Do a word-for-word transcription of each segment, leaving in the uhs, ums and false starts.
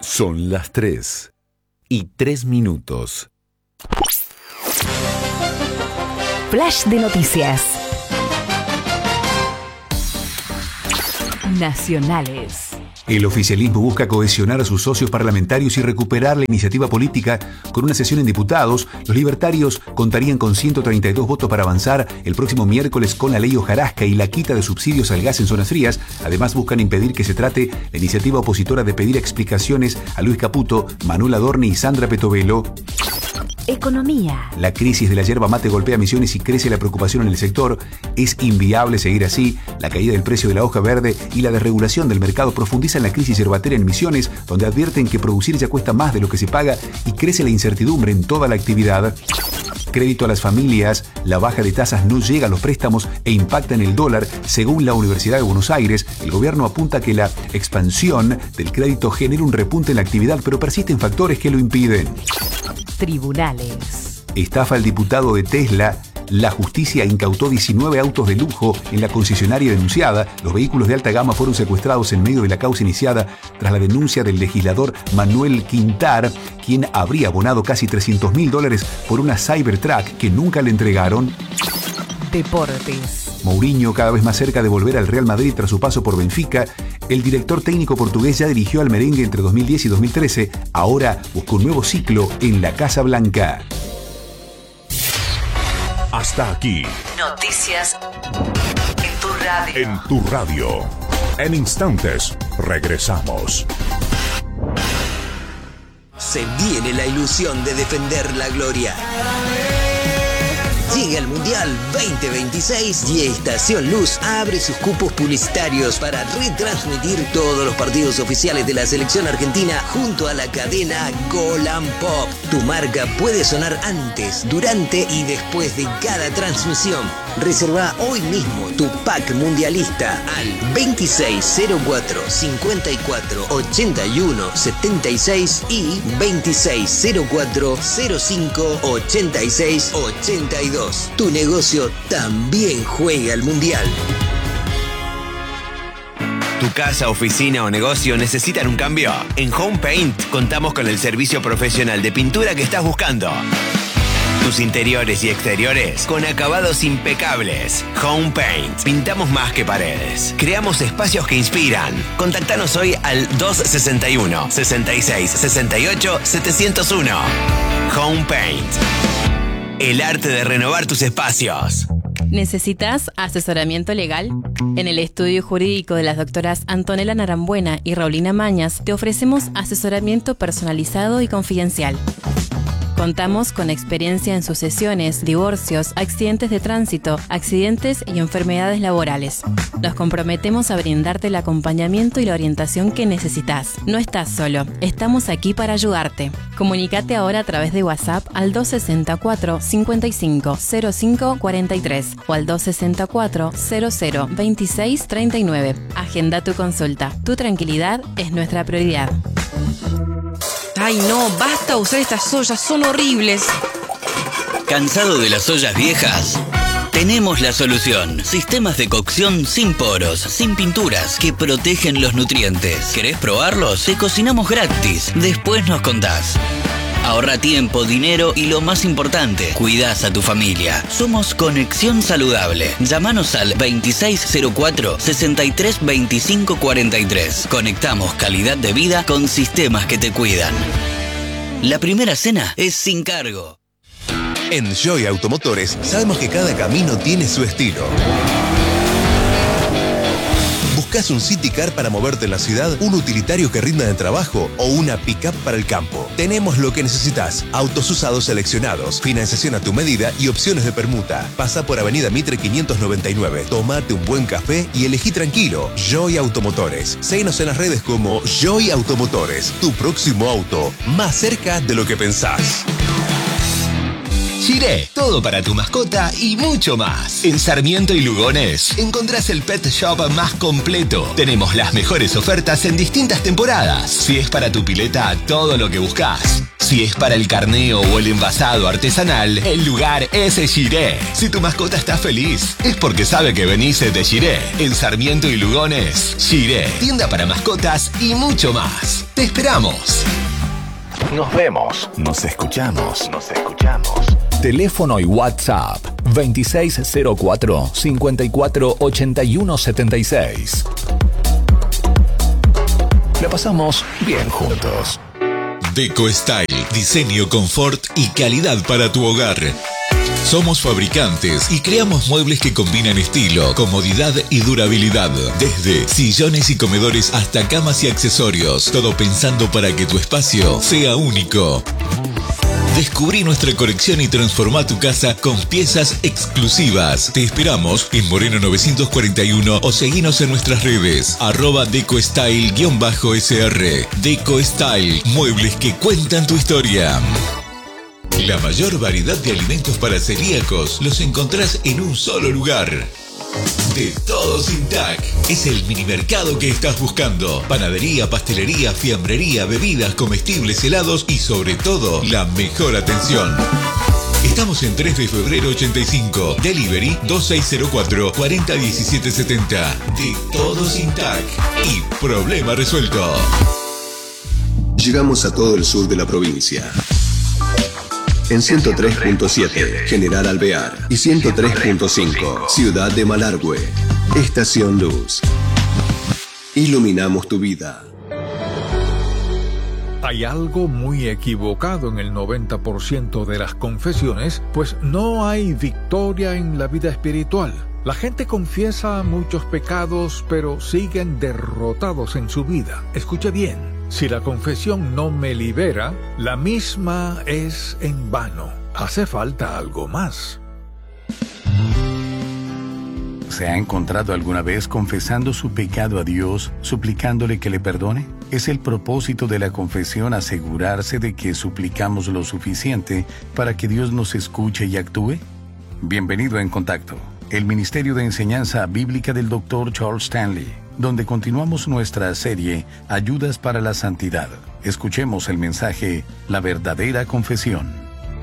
Son las tres y tres minutos. Flash de noticias. Nacionales. El oficialismo busca cohesionar a sus socios parlamentarios y recuperar la iniciativa política con una sesión en diputados. Los libertarios contarían con ciento treinta y dos votos para avanzar el próximo miércoles con la ley hojarasca y la quita de subsidios al gas en zonas frías. Además, buscan impedir que se trate la iniciativa opositora de pedir explicaciones a Luis Caputo, Manuel Adorni y Sandra Petovelo. Economía. La crisis de la yerba mate golpea Misiones y crece la preocupación en el sector. Es inviable seguir así. La caída del precio de la hoja verde y la desregulación del mercado profundizan la crisis yerbatera en Misiones, donde advierten que producir ya cuesta más de lo que se paga y crece la incertidumbre en toda la actividad. Crédito a las familias. La baja de tasas no llega a los préstamos e impacta en el dólar. Según la Universidad de Buenos Aires, el gobierno apunta que la expansión del crédito genera un repunte en la actividad, pero persisten factores que lo impiden. Tribunales. Estafa al diputado de Tesla. La justicia incautó diecinueve autos de lujo en la concesionaria denunciada. Los vehículos de alta gama fueron secuestrados en medio de la causa iniciada tras la denuncia del legislador Manuel Quintar, quien habría abonado casi trescientos mil dólares por una Cybertruck que nunca le entregaron. Deportes. Mourinho cada vez más cerca de volver al Real Madrid tras su paso por Benfica. El director técnico portugués ya dirigió al merengue entre dos mil diez y dos mil trece. Ahora busca un nuevo ciclo en la Casa Blanca. Hasta aquí. Noticias en tu radio. En tu radio. En instantes, regresamos. Se viene la ilusión de defender la gloria. Llega el Mundial veinte veintiséis y Estación Luz abre sus cupos publicitarios para retransmitir todos los partidos oficiales de la selección argentina junto a la cadena Golan Pop. Tu marca puede sonar antes, durante y después de cada transmisión. Reserva hoy mismo tu pack mundialista al veintiséis cero cuatro cincuenta y cuatro ochenta y uno setenta y seis y veintiséis cero cuatro cero cinco ochenta y seis ochenta y dos. Tu negocio también juega al Mundial. ¿Tu casa, oficina o negocio necesitan un cambio? En Home Paint contamos con el servicio profesional de pintura que estás buscando. Tus interiores y exteriores con acabados impecables. Home Paint. Pintamos más que paredes. Creamos espacios que inspiran. Contactanos hoy al dos sesenta y uno sesenta y seis sesenta y ocho setecientos uno. Home Paint. El arte de renovar tus espacios. ¿Necesitas asesoramiento legal? En el estudio jurídico de las doctoras Antonella Narambuena y Raulina Mañas te ofrecemos asesoramiento personalizado y confidencial. Contamos con experiencia en sucesiones, divorcios, accidentes de tránsito, accidentes y enfermedades laborales. Nos comprometemos a brindarte el acompañamiento y la orientación que necesitas. No estás solo, estamos aquí para ayudarte. Comunícate ahora a través de WhatsApp al dos sesenta y cuatro cincuenta y cinco cero cinco cuarenta y tres o al dos sesenta y cuatro cero cero veintiséis treinta y nueve. Agenda tu consulta. Tu tranquilidad es nuestra prioridad. Ay, no, basta usar estas ollas, son horribles. ¿Cansado de las ollas viejas? Tenemos la solución. Sistemas de cocción sin poros, sin pinturas, que protegen los nutrientes. ¿Querés probarlos? Te cocinamos gratis. Después nos contás. Ahorra tiempo, dinero y lo más importante, cuidás a tu familia. Somos Conexión Saludable. Llámanos al veintiséis cero cuatro sesenta y tres veinticinco cuarenta y tres. Conectamos calidad de vida con sistemas que te cuidan. La primera cena es sin cargo. En Joy Automotores sabemos que cada camino tiene su estilo. ¿Buscas un City Car para moverte en la ciudad, un utilitario que rinda de trabajo o una pick-up para el campo? Tenemos lo que necesitas. Autos usados seleccionados, financiación a tu medida y opciones de permuta. Pasa por Avenida Mitre quinientos noventa y nueve. Tómate un buen café y elegí tranquilo. Joy Automotores. Síguenos en las redes como Joy Automotores. Tu próximo auto, más cerca de lo que pensás. Giré, todo para tu mascota y mucho más. En Sarmiento y Lugones encontrás el pet shop más completo. Tenemos las mejores ofertas en distintas temporadas. Si es para tu pileta, todo lo que buscas. Si es para el carneo o el envasado artesanal, el lugar es Giré. Si tu mascota está feliz, es porque sabe que venís de Giré. En Sarmiento y Lugones, Giré, tienda para mascotas y mucho más. Te esperamos. Nos vemos. Nos escuchamos. Nos escuchamos. Teléfono y WhatsApp veintiséis cero cuatro, cincuenta y cuatro, ochenta y uno setenta y seis. La pasamos bien juntos. Deco Style, diseño, confort y calidad para tu hogar. Somos fabricantes y creamos muebles que combinan estilo, comodidad y durabilidad. Desde sillones y comedores hasta camas y accesorios. Todo pensando para que tu espacio sea único. Descubrí nuestra colección y transformá tu casa con piezas exclusivas. Te esperamos en Moreno novecientos cuarenta y uno o seguinos en nuestras redes. Arroba DecoStyle-S R. Deco Style, muebles que cuentan tu historia. La mayor variedad de alimentos para celíacos los encontrás en un solo lugar. De Todo Sin Tac. Es el mini mercado que estás buscando. Panadería, pastelería, fiambrería, bebidas, comestibles, helados y sobre todo, la mejor atención. Estamos en tres de febrero ochenta y cinco. Delivery dos seis cero cuatro, cuatro cero uno siete siete cero. De Todo Sin Tac. Y problema resuelto. Llegamos a todo el sur de la provincia. En ciento tres punto siete, General Alvear. Y ciento tres punto cinco, Ciudad de Malargüe. Estación Luz. Iluminamos tu vida. Hay algo muy equivocado en el noventa por ciento de las confesiones, pues no hay victoria en la vida espiritual. La gente confiesa muchos pecados, pero siguen derrotados en su vida. Escuche bien. Si la confesión no me libera, la misma es en vano. Hace falta algo más. ¿Se ha encontrado alguna vez confesando su pecado a Dios, suplicándole que le perdone? Es el propósito de la confesión asegurarse de que suplicamos lo suficiente para que Dios nos escuche y actúe. Bienvenido a En Contacto, el Ministerio de Enseñanza Bíblica del doctor Charles Stanley, donde continuamos nuestra serie Ayudas para la Santidad. Escuchemos el mensaje La verdadera confesión.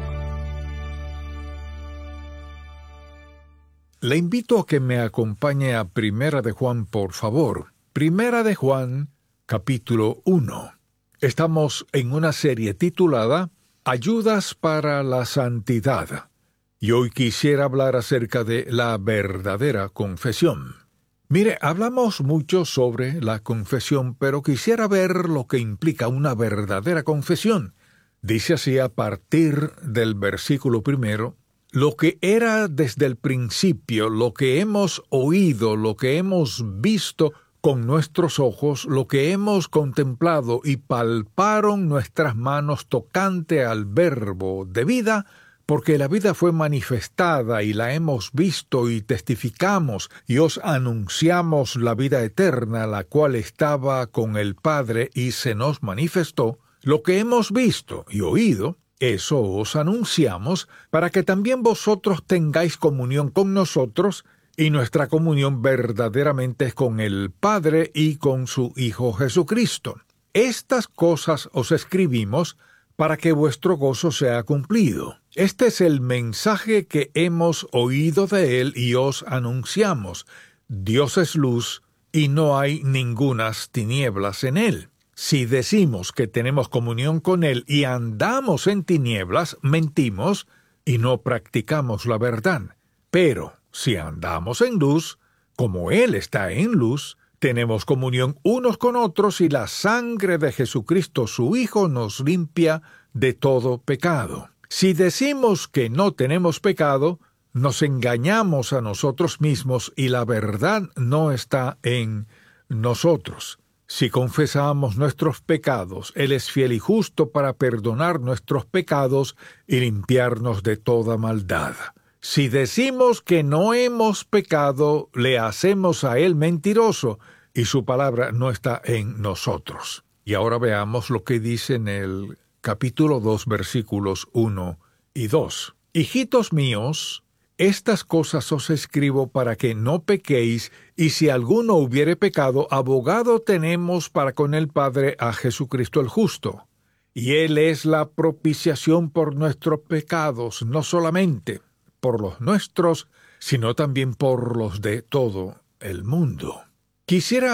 Le invito a que me acompañe a Primera de Juan, por favor. Primera de Juan, capítulo uno. Estamos en una serie titulada Ayudas para la Santidad. Y hoy quisiera hablar acerca de la verdadera confesión. Mire, hablamos mucho sobre la confesión, pero quisiera ver lo que implica una verdadera confesión. Dice así a partir del versículo primero: lo que era desde el principio, lo que hemos oído, lo que hemos visto con nuestros ojos, lo que hemos contemplado y palparon nuestras manos tocante al verbo de vida, porque la vida fue manifestada y la hemos visto y testificamos y os anunciamos la vida eterna, la cual estaba con el Padre y se nos manifestó. Lo que hemos visto y oído, eso os anunciamos, para que también vosotros tengáis comunión con nosotros, y nuestra comunión verdaderamente es con el Padre y con su Hijo Jesucristo. Estas cosas os escribimos para que vuestro gozo sea cumplido. Este es el mensaje que hemos oído de él y os anunciamos. Dios es luz y no hay ningunas tinieblas en él. Si decimos que tenemos comunión con él y andamos en tinieblas, mentimos y no practicamos la verdad. Pero si andamos en luz, como él está en luz, tenemos comunión unos con otros y la sangre de Jesucristo, su Hijo, nos limpia de todo pecado. Si decimos que no tenemos pecado, nos engañamos a nosotros mismos y la verdad no está en nosotros. Si confesamos nuestros pecados, Él es fiel y justo para perdonar nuestros pecados y limpiarnos de toda maldad. Si decimos que no hemos pecado, le hacemos a Él mentiroso, y su palabra no está en nosotros. Y ahora veamos lo que dice en el capítulo dos, versículos uno y dos. Hijitos míos, estas cosas os escribo para que no pequéis, y si alguno hubiere pecado, abogado tenemos para con el Padre a Jesucristo el justo. Y Él es la propiciación por nuestros pecados, no solamente por los nuestros, sino también por los de todo el mundo. Quisiera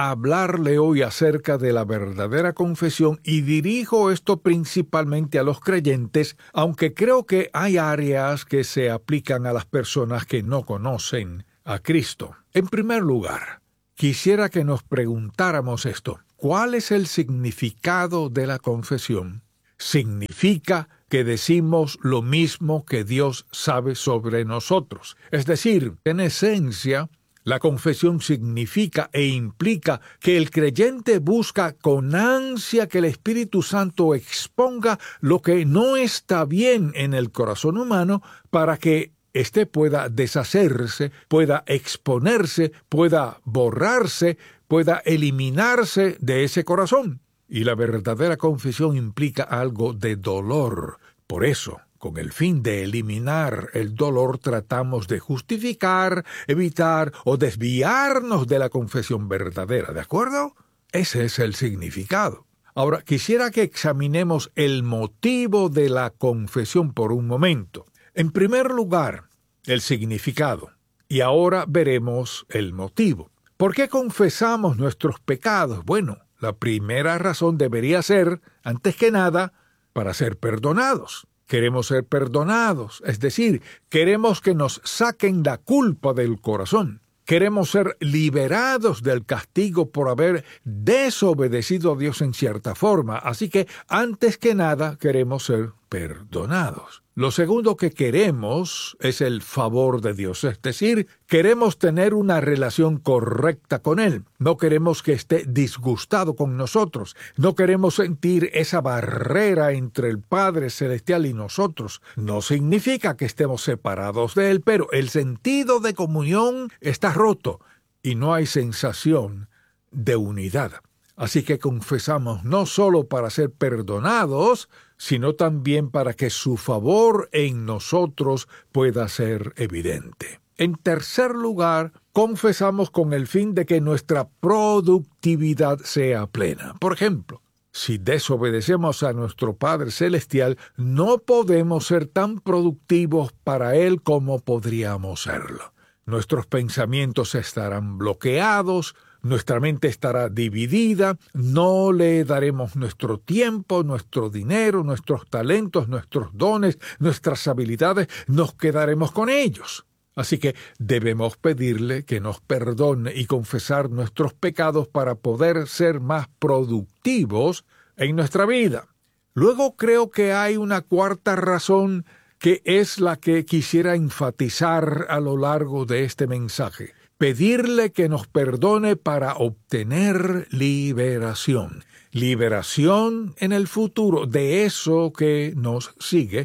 hablarle hoy acerca de la verdadera confesión y dirijo esto principalmente a los creyentes, aunque creo que hay áreas que se aplican a las personas que no conocen a Cristo. En primer lugar, quisiera que nos preguntáramos esto: ¿cuál es el significado de la confesión? Significa que decimos lo mismo que Dios sabe sobre nosotros. Es decir, en esencia, la confesión significa e implica que el creyente busca con ansia que el Espíritu Santo exponga lo que no está bien en el corazón humano para que éste pueda deshacerse, pueda exponerse, pueda borrarse, pueda eliminarse de ese corazón. Y la verdadera confesión implica algo de dolor. Por eso, con el fin de eliminar el dolor, tratamos de justificar, evitar o desviarnos de la confesión verdadera, ¿de acuerdo? Ese es el significado. Ahora, quisiera que examinemos el motivo de la confesión por un momento. En primer lugar, el significado. Y ahora veremos el motivo. ¿Por qué confesamos nuestros pecados? Bueno, la primera razón debería ser, antes que nada, para ser perdonados. Queremos ser perdonados, es decir, queremos que nos saquen la culpa del corazón. Queremos ser liberados del castigo por haber desobedecido a Dios en cierta forma. Así que, antes que nada, queremos ser perdonados. Lo segundo que queremos es el favor de Dios, es decir, queremos tener una relación correcta con Él. No queremos que esté disgustado con nosotros. No queremos sentir esa barrera entre el Padre Celestial y nosotros. No significa que estemos separados de Él, pero el sentido de comunión está roto y no hay sensación de unidad. Así que confesamos no solo para ser perdonados, sino también para que su favor en nosotros pueda ser evidente. En tercer lugar, confesamos con el fin de que nuestra productividad sea plena. Por ejemplo, si desobedecemos a nuestro Padre Celestial, no podemos ser tan productivos para Él como podríamos serlo. Nuestros pensamientos estarán bloqueados, nuestra mente estará dividida, no le daremos nuestro tiempo, nuestro dinero, nuestros talentos, nuestros dones, nuestras habilidades, nos quedaremos con ellos. Así que debemos pedirle que nos perdone y confesar nuestros pecados para poder ser más productivos en nuestra vida. Luego creo que hay una cuarta razón que es la que quisiera enfatizar a lo largo de este mensaje. Pedirle que nos perdone para obtener liberación. Liberación en el futuro de eso que nos sigue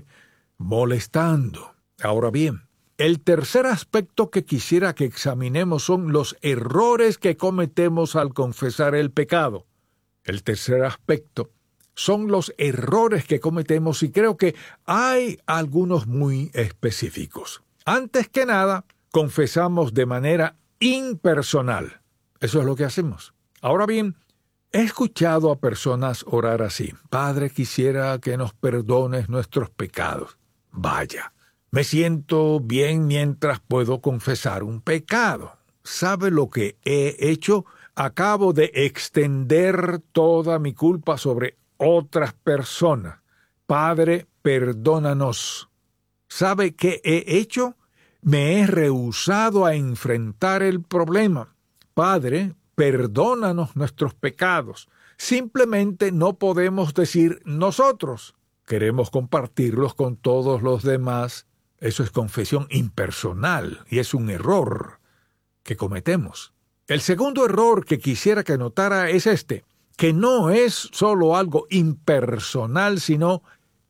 molestando. Ahora bien, el tercer aspecto que quisiera que examinemos son los errores que cometemos al confesar el pecado. El tercer aspecto son los errores que cometemos y creo que hay algunos muy específicos. Antes que nada, confesamos de manera impersonal. Eso es lo que hacemos. Ahora bien, he escuchado a personas orar así: Padre, quisiera que nos perdones nuestros pecados. Vaya, me siento bien mientras puedo confesar un pecado. ¿Sabe lo que he hecho? Acabo de extender toda mi culpa sobre otras personas. Padre, perdónanos. ¿Sabe qué he hecho? Me he rehusado a enfrentar el problema. Padre, perdónanos nuestros pecados. Simplemente no podemos decir nosotros. Queremos compartirlos con todos los demás. Eso es confesión impersonal y es un error que cometemos. El segundo error que quisiera que notara es este, que no es solo algo impersonal, sino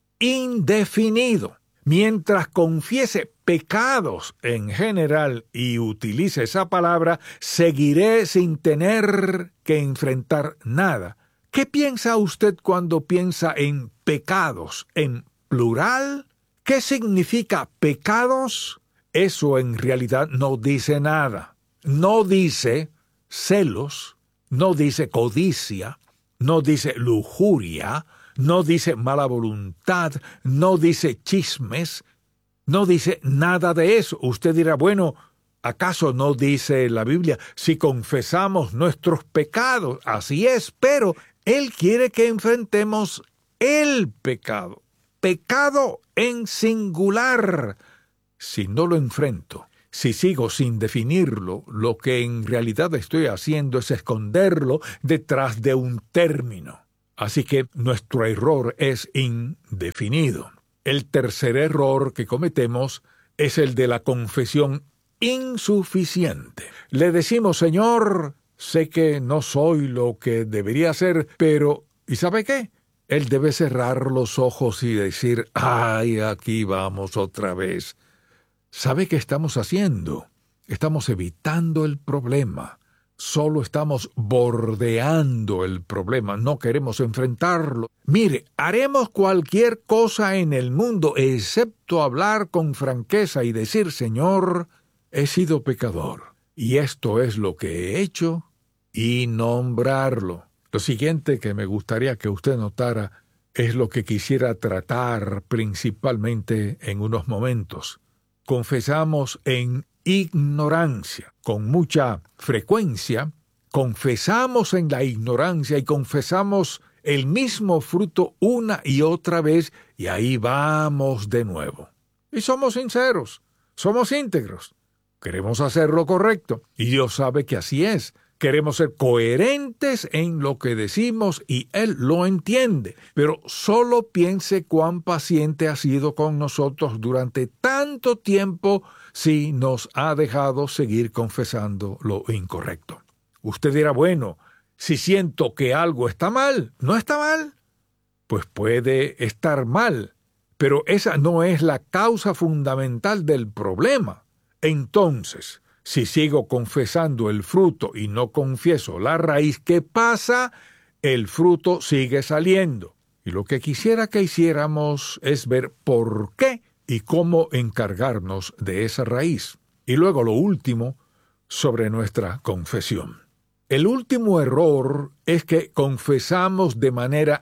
indefinido. Mientras confiese pecados en general y utilice esa palabra, seguiré sin tener que enfrentar nada. ¿Qué piensa usted cuando piensa en pecados en plural? ¿Qué significa pecados? Eso en realidad no dice nada. No dice celos, no dice codicia, no dice lujuria, no dice mala voluntad, no dice chismes, no dice nada de eso. Usted dirá, bueno, ¿Acaso no dice la Biblia, si confesamos nuestros pecados? Así es, pero Él quiere que enfrentemos el pecado. Pecado en singular. Si no lo enfrento, si sigo sin definirlo, lo que en realidad estoy haciendo es esconderlo detrás de un término. Así que nuestro error es indefinido. El tercer error que cometemos es el de la confesión insuficiente. Le decimos, Señor, sé que no soy lo que debería ser, pero ¿y sabe qué? Él debe cerrar los ojos y decir, ¡ay, aquí vamos otra vez! ¿Sabe qué estamos haciendo? Estamos evitando el problema. Solo estamos bordeando el problema. No queremos enfrentarlo. Mire, haremos cualquier cosa en el mundo excepto hablar con franqueza y decir, Señor, he sido pecador, y esto es lo que he hecho, y nombrarlo. Lo siguiente que me gustaría que usted notara es lo que quisiera tratar principalmente en unos momentos. Confesamos en ignorancia. Con mucha frecuencia, confesamos en la ignorancia y confesamos el mismo fruto una y otra vez, y ahí vamos de nuevo. Y somos sinceros, somos íntegros. Queremos hacer lo correcto, y Dios sabe que así es. Queremos ser coherentes en lo que decimos y Él lo entiende. Pero solo piense cuán paciente ha sido con nosotros durante tanto tiempo si nos ha dejado seguir confesando lo incorrecto. Usted dirá, bueno, si siento que algo está mal, ¿no está mal? Pues puede estar mal, pero esa no es la causa fundamental del problema. Entonces, si sigo confesando el fruto y no confieso la raíz, ¿qué pasa? El fruto sigue saliendo. Y lo que quisiera que hiciéramos es ver por qué y cómo encargarnos de esa raíz. Y luego lo último, sobre nuestra confesión. El último error es que confesamos de manera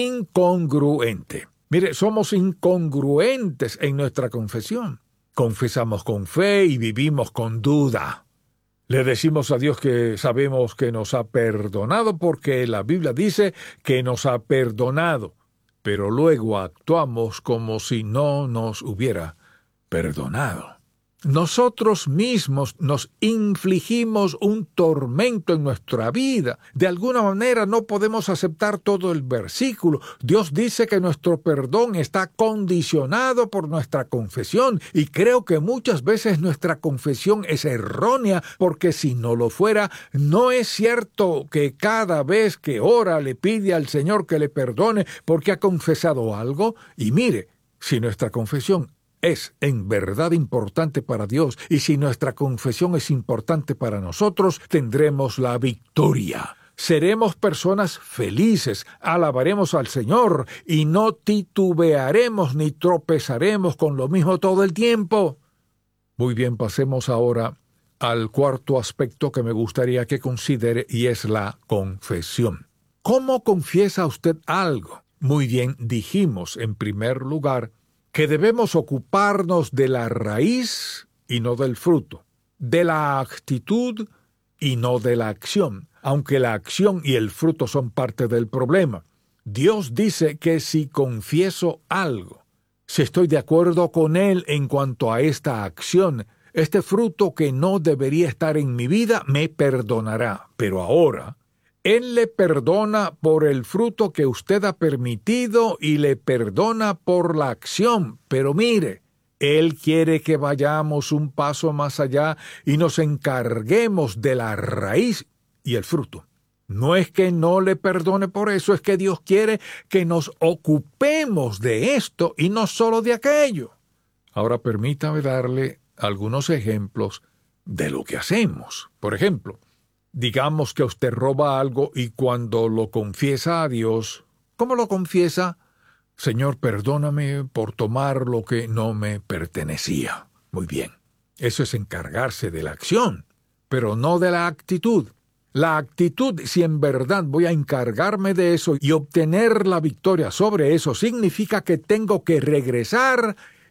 incongruente. Mire, somos incongruentes en nuestra confesión. Confesamos con fe y vivimos con duda. Le decimos a Dios que sabemos que nos ha perdonado porque la Biblia dice que nos ha perdonado, pero luego actuamos como si no nos hubiera perdonado. Nosotros mismos nos infligimos un tormento en nuestra vida. De alguna manera no podemos aceptar todo el versículo. Dios dice que nuestro perdón está condicionado por nuestra confesión, y creo que muchas veces nuestra confesión es errónea, porque si no lo fuera, no es cierto que cada vez que ora le pide al Señor que le perdone porque ha confesado algo. Y mire, si nuestra confesión es en verdad importante para Dios, y si nuestra confesión es importante para nosotros, tendremos la victoria. Seremos personas felices, alabaremos al Señor y no titubearemos ni tropezaremos con lo mismo todo el tiempo. Muy bien, pasemos ahora al cuarto aspecto que me gustaría que considere, y es la confesión. ¿Cómo confiesa usted algo? Muy bien, dijimos en primer lugar que debemos ocuparnos de la raíz y no del fruto, de la actitud y no de la acción, aunque la acción y el fruto son parte del problema. Dios dice que si confieso algo, si estoy de acuerdo con Él en cuanto a esta acción, este fruto que no debería estar en mi vida me perdonará. Pero ahora Él le perdona por el fruto que usted ha permitido y le perdona por la acción. Pero mire, Él quiere que vayamos un paso más allá y nos encarguemos de la raíz y el fruto. No es que no le perdone por eso, es que Dios quiere que nos ocupemos de esto y no solo de aquello. Ahora permítame darle algunos ejemplos de lo que hacemos. Por ejemplo, digamos que usted roba algo y cuando lo confiesa a Dios, ¿cómo lo confiesa? Señor, perdóname por tomar lo que no me pertenecía. Muy bien, eso es encargarse de la acción, pero no de la actitud. La actitud, si en verdad voy a encargarme de eso y obtener la victoria sobre eso, significa que tengo que regresar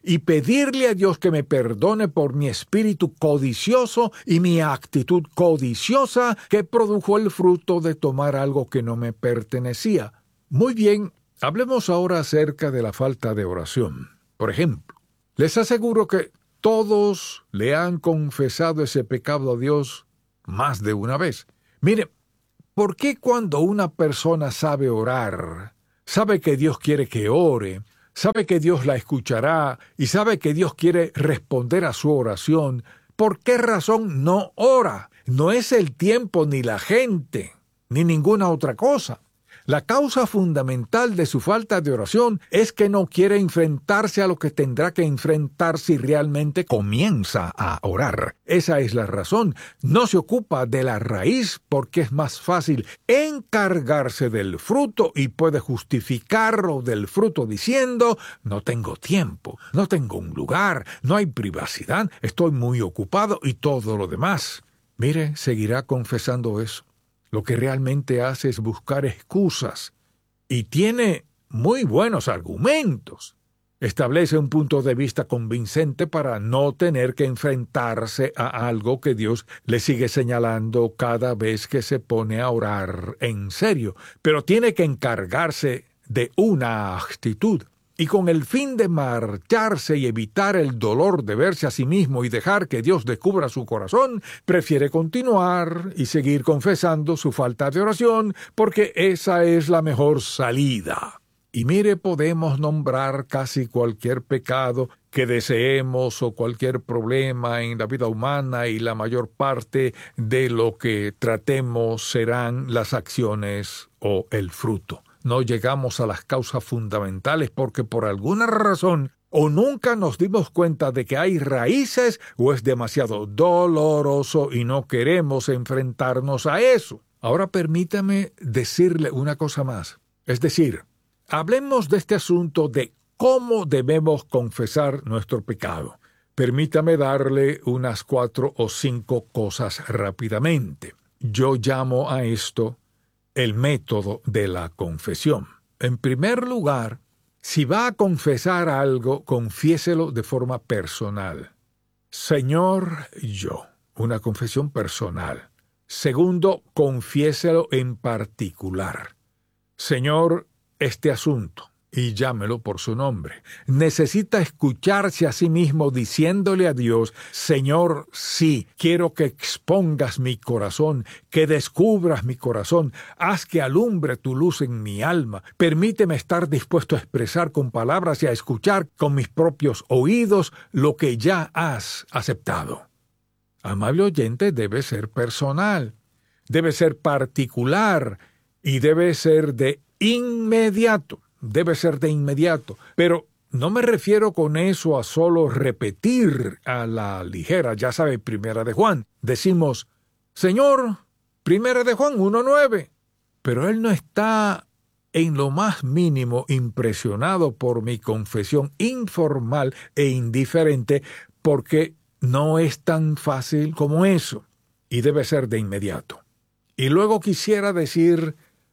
y pedirle a Dios que me perdone por mi espíritu codicioso y mi actitud codiciosa que produjo el fruto de tomar algo que no me pertenecía. Muy bien, hablemos ahora acerca de la falta de oración. Por ejemplo, les aseguro que todos le han confesado ese pecado a Dios más de una vez. Mire, ¿por qué cuando una persona sabe orar, sabe que Dios quiere que ore, sabe que Dios la escuchará y sabe que Dios quiere responder a su oración, por qué razón no ora? No es el tiempo ni la gente, ni ninguna otra cosa. La causa fundamental de su falta de oración es que no quiere enfrentarse a lo que tendrá que enfrentar si realmente comienza a orar. Esa es la razón. No se ocupa de la raíz porque es más fácil encargarse del fruto y puede justificarlo del fruto diciendo: no tengo tiempo, no tengo un lugar, no hay privacidad, estoy muy ocupado y todo lo demás. Mire, seguirá confesando eso. Lo que realmente hace es buscar excusas y tiene muy buenos argumentos. Establece un punto de vista convincente para no tener que enfrentarse a algo que Dios le sigue señalando cada vez que se pone a orar en serio, pero tiene que encargarse de una actitud. Y con el fin de marcharse y evitar el dolor de verse a sí mismo y dejar que Dios descubra su corazón, prefiere continuar y seguir confesando su falta de oración, porque esa es la mejor salida. Y mire, podemos nombrar casi cualquier pecado que deseemos o cualquier problema en la vida humana, y la mayor parte de lo que tratemos serán las acciones o el fruto. No llegamos a las causas fundamentales porque por alguna razón o nunca nos dimos cuenta de que hay raíces o es demasiado doloroso y no queremos enfrentarnos a eso. Ahora permítame decirle una cosa más. Es decir, hablemos de este asunto de cómo debemos confesar nuestro pecado. Permítame darle unas cuatro o cinco cosas rápidamente. Yo llamo a esto el método de la confesión. En primer lugar, si va a confesar algo, confiéselo de forma personal. Señor, yo. Una confesión personal. Segundo, confiéselo en particular. Señor, este asunto. Y llámelo por su nombre. Necesita escucharse a sí mismo diciéndole a Dios: Señor, sí, quiero que expongas mi corazón, que descubras mi corazón, haz que alumbre tu luz en mi alma, permíteme estar dispuesto a expresar con palabras y a escuchar con mis propios oídos lo que ya has aceptado. Amable oyente, debe ser personal, debe ser particular y debe ser de inmediato. Debe ser de inmediato, pero no me refiero con eso a solo repetir a la ligera. Ya sabe, Primera de Juan. Decimos: Señor, Primera de Juan uno nueve. Pero él no está en lo más mínimo impresionado por mi confesión informal e indiferente, porque no es tan fácil como eso, y debe ser de inmediato. Y luego quisiera decir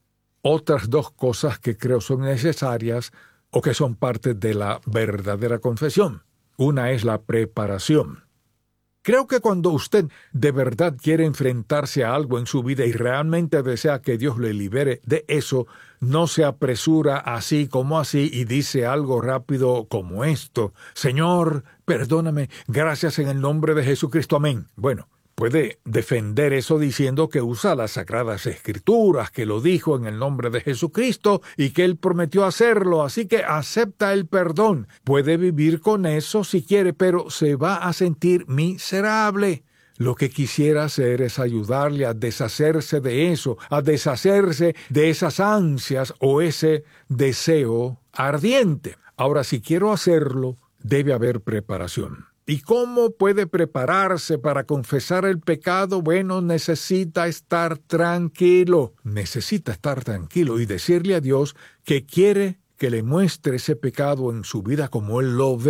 otras dos cosas que creo son necesarias o que son parte de la verdadera confesión. Una es la preparación. Creo que cuando usted de verdad quiere enfrentarse a algo en su vida y realmente desea que Dios le libere de eso, no se apresura así como así y dice algo rápido como esto: Señor, perdóname, gracias en el nombre de Jesucristo, amén. Bueno, puede defender eso diciendo que usa las Sagradas Escrituras, que lo dijo en el nombre de Jesucristo y que Él prometió hacerlo, así que acepta el perdón. Puede vivir con eso si quiere, pero se va a sentir miserable. Lo que quisiera hacer es ayudarle a deshacerse de eso, a deshacerse de esas ansias o ese deseo ardiente. Ahora, si quiero hacerlo, debe haber preparación. ¿Y cómo puede prepararse para confesar el pecado? Bueno, necesita estar tranquilo. Necesita estar tranquilo y decirle a Dios que quiere que le muestre ese pecado en su vida como Él lo ve.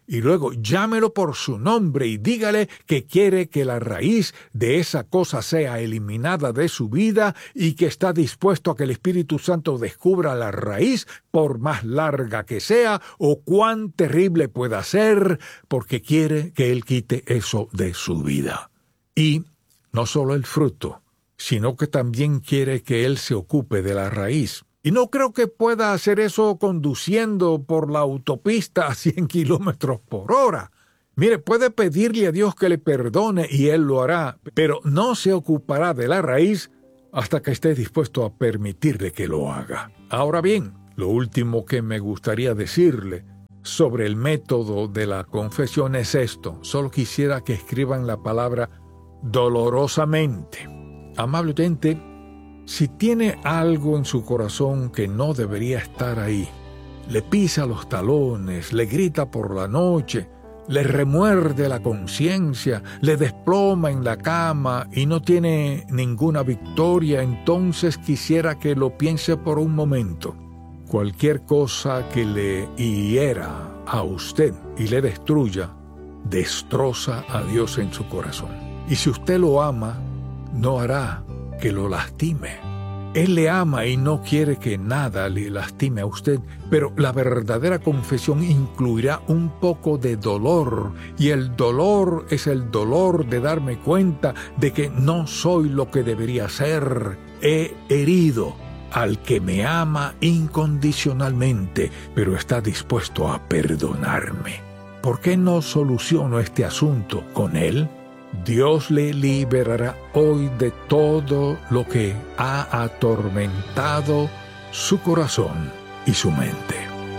y luego llámelo por su nombre y dígale que quiere que la raíz de esa cosa sea eliminada de su vida y que está dispuesto a que el Espíritu Santo descubra la raíz, por más larga que sea o cuán terrible pueda ser, porque quiere que Él quite eso de su vida. Y no solo el fruto, sino que también quiere que Él se ocupe de la raíz. Y no creo que pueda hacer eso conduciendo por la autopista a cien kilómetros por hora. Mire, puede pedirle a Dios que le perdone y Él lo hará, pero no se ocupará de la raíz hasta que esté dispuesto a permitirle que lo haga. Ahora bien, lo último que me gustaría decirle sobre el método de la confesión es esto. Solo quisiera que escriban la palabra dolorosamente. Amable oyente, si tiene algo en su corazón que no debería estar ahí, le pisa los talones, le grita por la noche, le remuerde la conciencia, le desploma en la cama y no tiene ninguna victoria, entonces quisiera que lo piense por un momento. Cualquier cosa que le hiera a usted y le destruya, destroza a Dios en su corazón. Y si usted lo ama, no hará que lo lastime. Él le ama y no quiere que nada le lastime a usted, pero la verdadera confesión incluirá un poco de dolor, y el dolor es el dolor de darme cuenta de que no soy lo que debería ser. He herido al que me ama incondicionalmente, pero está dispuesto a perdonarme. ¿Por qué no soluciono este asunto con él? Dios le liberará hoy de todo lo que ha atormentado su corazón y su mente.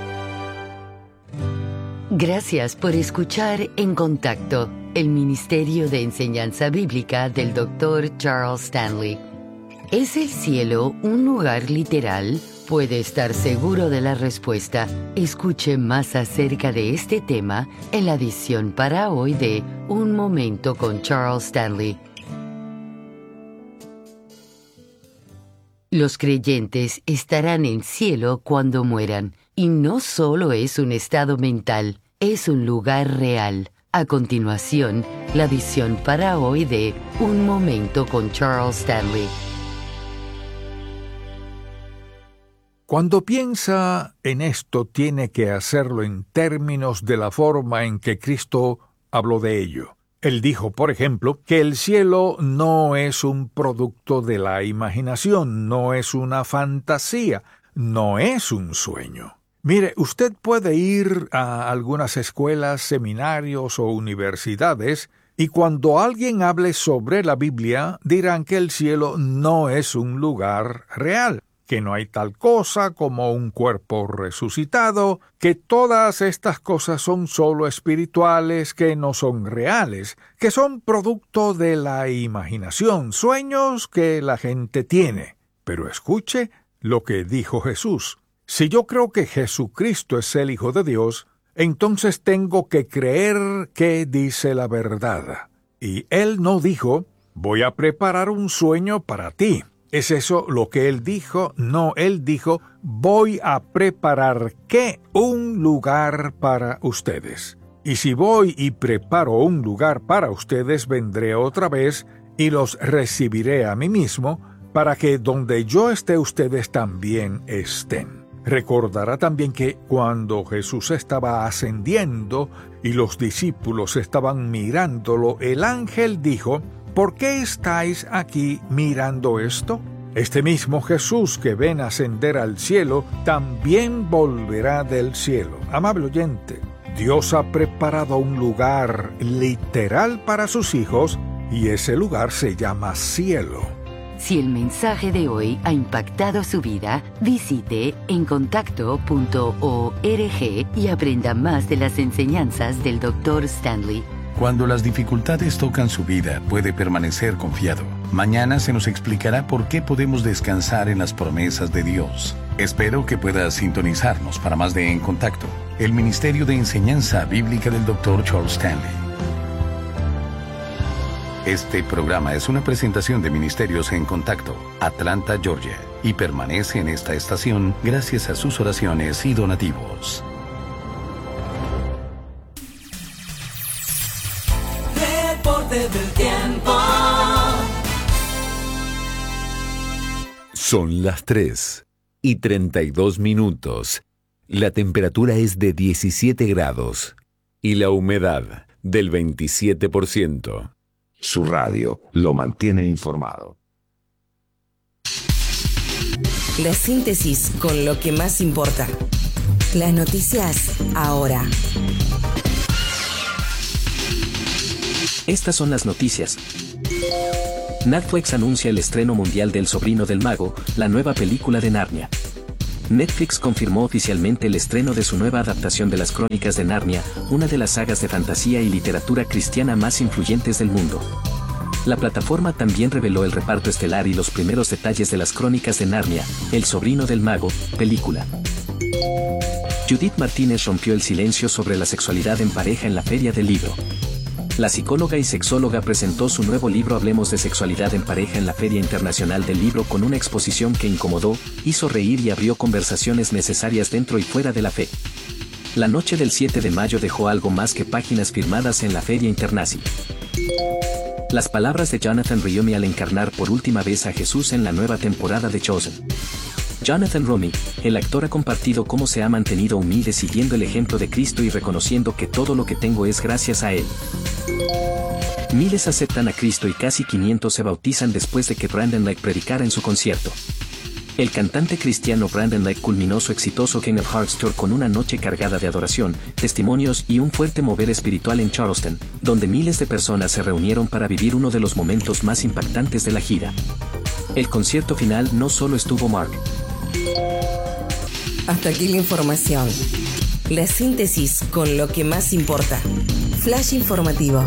Gracias por escuchar En Contacto, el Ministerio de Enseñanza Bíblica del doctor Charles Stanley. ¿Es el cielo un lugar literal? Puede estar seguro de la respuesta. Escuche más acerca de este tema en la edición para hoy de Un Momento con Charles Stanley. Los creyentes estarán en cielo cuando mueran, y no solo es un estado mental, es un lugar real. A continuación, la edición para hoy de Un Momento con Charles Stanley. Cuando piensa en esto, tiene que hacerlo en términos de la forma en que Cristo habló de ello. Él dijo, por ejemplo, que el cielo no es un producto de la imaginación, no es una fantasía, no es un sueño. Mire, usted puede ir a algunas escuelas, seminarios o universidades, y cuando alguien hable sobre la Biblia, dirán que el cielo no es un lugar real, que no hay tal cosa como un cuerpo resucitado, que todas estas cosas son solo espirituales, que no son reales, que son producto de la imaginación, sueños que la gente tiene. Pero escuche lo que dijo Jesús. Si yo creo que Jesucristo es el Hijo de Dios, entonces tengo que creer que dice la verdad. Y Él no dijo, voy a preparar un sueño para ti. ¿Es eso lo que Él dijo? No, Él dijo, voy a preparar ¿qué? Un lugar para ustedes. Y si voy y preparo un lugar para ustedes, vendré otra vez y los recibiré a mí mismo, para que donde yo esté ustedes también estén. Recordará también que cuando Jesús estaba ascendiendo y los discípulos estaban mirándolo, el ángel dijo, ¿por qué estáis aquí mirando esto? Este mismo Jesús que ven ascender al cielo, también volverá del cielo. Amable oyente, Dios ha preparado un lugar literal para sus hijos, y ese lugar se llama cielo. Si el mensaje de hoy ha impactado su vida, visite en contacto punto org y aprenda más de las enseñanzas del doctor Stanley. Cuando las dificultades tocan su vida, puede permanecer confiado. Mañana se nos explicará por qué podemos descansar en las promesas de Dios. Espero que pueda sintonizarnos para más de En Contacto, el Ministerio de Enseñanza Bíblica del doctor Charles Stanley. Este programa es una presentación de Ministerios En Contacto, Atlanta, Georgia, y permanece en esta estación gracias a sus oraciones y donativos. Son las tres y treinta y dos minutos. La temperatura es de diecisiete grados y la humedad del veintisiete por ciento. Su radio lo mantiene informado. La síntesis con lo que más importa. Las noticias ahora. Estas son las noticias. Netflix anuncia el estreno mundial del Sobrino del Mago, la nueva película de Narnia. Netflix confirmó oficialmente el estreno de su nueva adaptación de las Crónicas de Narnia, una de las sagas de fantasía y literatura cristiana más influyentes del mundo. La plataforma también reveló el reparto estelar y los primeros detalles de las Crónicas de Narnia, El Sobrino del Mago, película. Judith Martínez rompió el silencio sobre la sexualidad en pareja en la Feria del Libro. La psicóloga y sexóloga presentó su nuevo libro Hablemos de Sexualidad en Pareja en la Feria Internacional del Libro con una exposición que incomodó, hizo reír y abrió conversaciones necesarias dentro y fuera de la fe. La noche del siete de mayo dejó algo más que páginas firmadas en la Feria Internacional. Las palabras de Jonathan Rhys al encarnar por última vez a Jesús en la nueva temporada de Chosen. Jonathan Rhys, el actor, ha compartido cómo se ha mantenido humilde siguiendo el ejemplo de Cristo y reconociendo que todo lo que tengo es gracias a Él. Miles aceptan a Cristo y casi quinientos se bautizan después de que Brandon Lake predicara en su concierto. El cantante cristiano Brandon Lake culminó su exitoso King of Hearts Tour con una noche cargada de adoración, testimonios y un fuerte mover espiritual en Charleston, donde miles de personas se reunieron para vivir uno de los momentos más impactantes de la gira. El concierto final no solo estuvo Mark. Hasta aquí la información. La síntesis con lo que más importa. Flash informativo.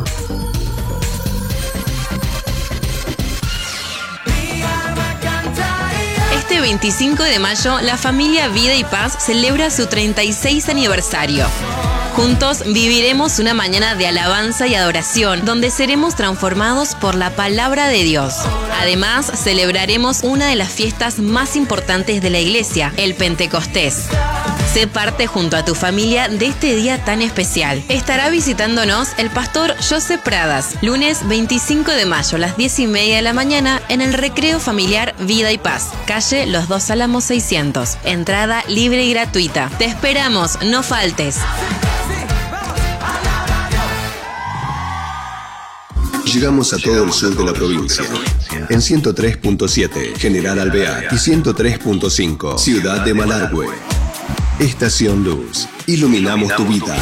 Este veinticinco de mayo, la familia Vida y Paz celebra su treinta y seis aniversario. Juntos viviremos una mañana de alabanza y adoración, donde seremos transformados por la palabra de Dios. Además, celebraremos una de las fiestas más importantes de la iglesia, el Pentecostés. Sé parte junto a tu familia de este día tan especial. Estará visitándonos el pastor Joseph Pradas, lunes veinticinco de mayo a las diez y media de la mañana en el Recreo Familiar Vida y Paz, calle Los Dos Álamos seiscientos. Entrada libre y gratuita. Te esperamos, no faltes. Llegamos a todo el sur de la provincia. En ciento tres punto siete, General Alvear, y ciento tres punto cinco, Ciudad de Malargüe. Estación Luz. Iluminamos tu vida.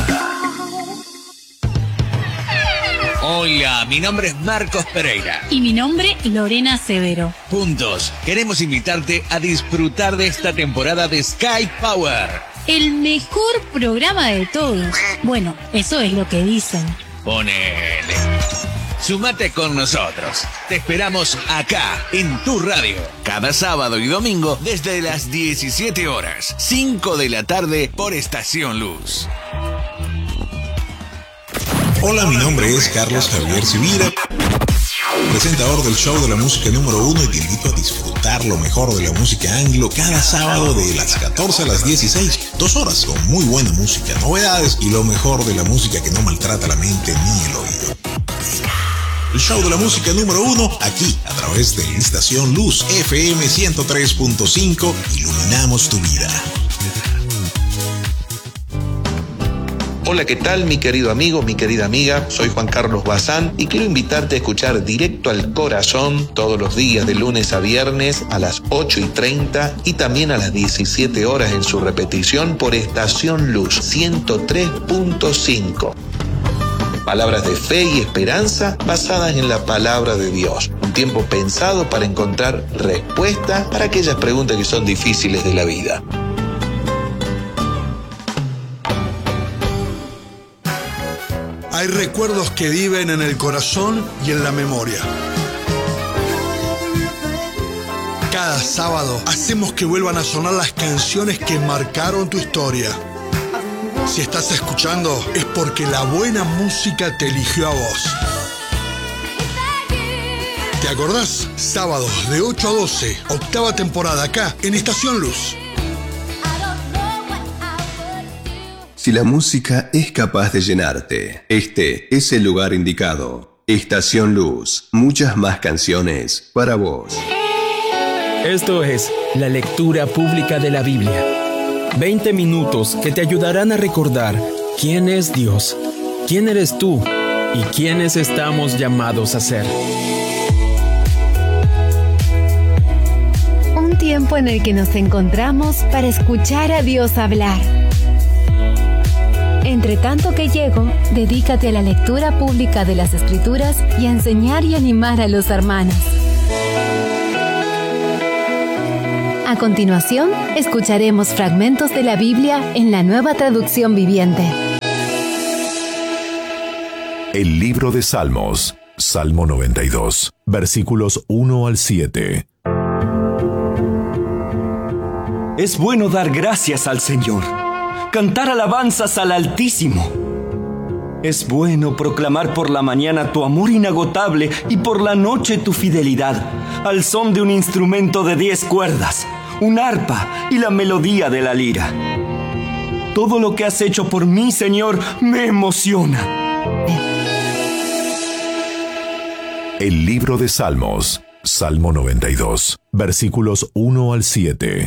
Hola, mi nombre es Marcos Pereira. Y mi nombre, Lorena Severo. Juntos, queremos invitarte a disfrutar de esta temporada de Sky Power. El mejor programa de todos. Bueno, eso es lo que dicen. Ponele. Sumate con nosotros. Te esperamos acá, en tu radio. Cada sábado y domingo desde las diecisiete horas. cinco de la tarde por Estación Luz. Hola, mi nombre es Carlos Javier Civira, presentador del show de la música número uno, y te invito a disfrutar lo mejor de la música anglo cada sábado de las catorce a las dieciséis. Dos horas con muy buena música, novedades y lo mejor de la música que no maltrata la mente ni el oído. El show de la música número uno, aquí, a través de Estación Luz F M ciento tres punto cinco, iluminamos tu vida. Hola, ¿qué tal, mi querido amigo, mi querida amiga? Soy Juan Carlos Bazán y quiero invitarte a escuchar Directo al Corazón todos los días de lunes a viernes a las ocho y treinta y también a las diecisiete horas en su repetición por Estación Luz ciento tres punto cinco. Palabras de fe y esperanza basadas en la palabra de Dios. Un tiempo pensado para encontrar respuestas para aquellas preguntas que son difíciles de la vida. Hay recuerdos que viven en el corazón y en la memoria. Cada sábado hacemos que vuelvan a sonar las canciones que marcaron tu historia. Si estás escuchando, es porque la buena música te eligió a vos. ¿Te acordás? Sábados de ocho a doce, octava temporada acá en Estación Luz. Si la música es capaz de llenarte, este es el lugar indicado. Estación Luz, muchas más canciones para vos. Esto es la lectura pública de la Biblia. veinte minutos que te ayudarán a recordar quién es Dios, quién eres tú y quiénes estamos llamados a ser. Un tiempo en el que nos encontramos para escuchar a Dios hablar. Entre tanto que llego, dedícate a la lectura pública de las Escrituras y a enseñar y animar a los hermanos. A continuación, escucharemos fragmentos de la Biblia en la Nueva Traducción Viviente. El libro de Salmos, Salmo noventa y dos, versículos uno al siete. Es bueno dar gracias al Señor, cantar alabanzas al Altísimo. Es bueno proclamar por la mañana tu amor inagotable y por la noche tu fidelidad, al son de un instrumento de diez cuerdas, un arpa y la melodía de la lira. Todo lo que has hecho por mí, Señor, me emociona. El libro de Salmos, Salmo noventa y dos, versículos uno al siete.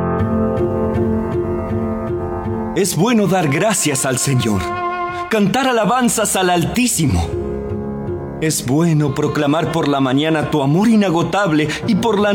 Es bueno dar gracias al Señor, cantar alabanzas al Altísimo. Es bueno proclamar por la mañana tu amor inagotable y por la